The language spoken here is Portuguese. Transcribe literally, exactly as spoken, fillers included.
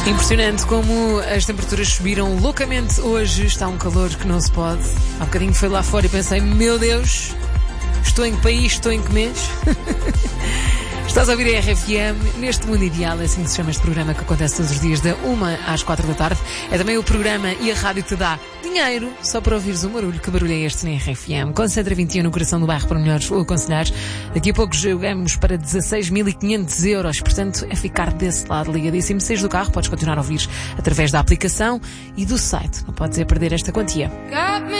Impressionante como as temperaturas subiram loucamente hoje. Está um calor que não se pode. Há bocadinho foi lá fora e pensei, meu Deus, estou em que país, estou em que mês? Estás a ouvir a R F M neste Mundo Ideal, é assim que se chama este programa que acontece todos os dias da uma às quatro da tarde. É também o programa e a rádio que te dá dinheiro só para ouvires o barulho. Que barulho é este na R F M? Concentra vinte e um no coração do bairro para melhores o aconselhares. Daqui a pouco jogamos para dezasseis mil e quinhentos euros, portanto é ficar desse lado ligadíssimo. Se saís do carro, podes continuar a ouvir através da aplicação e do site. Não podes é perder esta quantia.